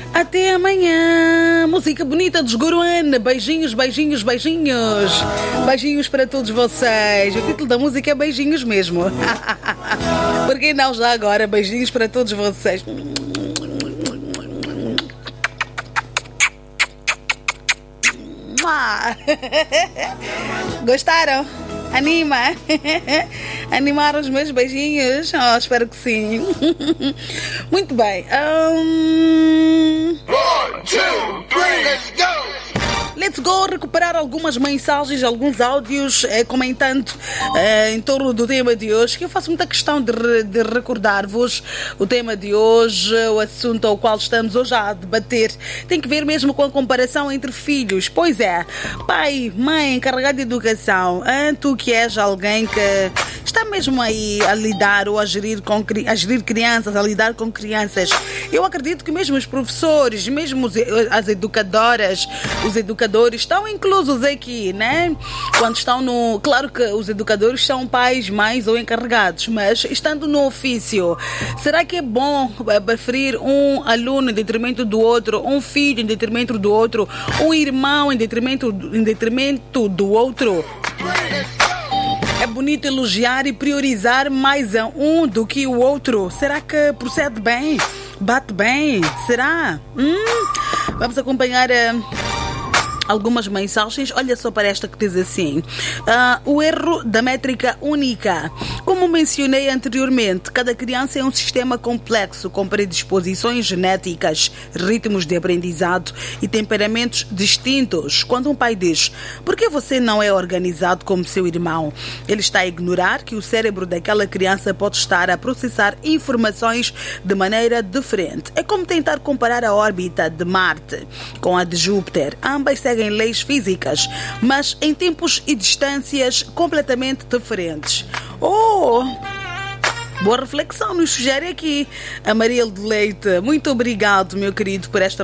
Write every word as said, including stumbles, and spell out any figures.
Até amanhã. Música bonita dos Goruana. Beijinhos, beijinhos, beijinhos. Beijinhos para todos vocês. O título da música é Beijinhos mesmo. Por que não já agora? Beijinhos para todos vocês. Gostaram? Anima? Animaram os meus beijinhos? Oh, espero que sim. Muito bem. Um... One, two, three, let's go! Let's go recuperar algumas mensagens, alguns áudios eh, comentando eh, em torno do tema de hoje, que eu faço muita questão de, re, de recordar-vos o tema de hoje, o assunto ao qual estamos hoje a debater. Tem que ver mesmo com a comparação entre filhos. Pois é, pai, mãe, encarregado de educação, hein? Tu que és alguém que está mesmo aí a lidar ou a gerir, com, a gerir crianças, a lidar com crianças. Eu acredito que mesmo os professores, mesmo os, as educadoras, os educadores estão inclusos aqui, né? Quando estão no... Claro que os educadores são pais, mães ou encarregados, mas estando no ofício, será que é bom preferir um aluno em detrimento do outro, um filho em detrimento do outro, um irmão em detrimento, em detrimento do outro? É bonito elogiar e priorizar mais a um do que o outro. Será que procede bem? Bate bem? Será? Hum? Vamos acompanhar uh, algumas mensagens. Olha só para esta que diz assim. Uh, o erro da métrica única. Como mencionei anteriormente, cada criança é um sistema complexo com predisposições genéticas, ritmos de aprendizado e temperamentos distintos. Quando um pai diz, por que você não é organizado como seu irmão? Ele está a ignorar que o cérebro daquela criança pode estar a processar informações de maneira diferente. É como tentar comparar a órbita de Marte com a de Júpiter. Ambas seguem leis físicas, mas em tempos e distâncias completamente diferentes. Oh! Boa reflexão nos sugere aqui a Mariel de Leite. Muito obrigado, meu querido, por esta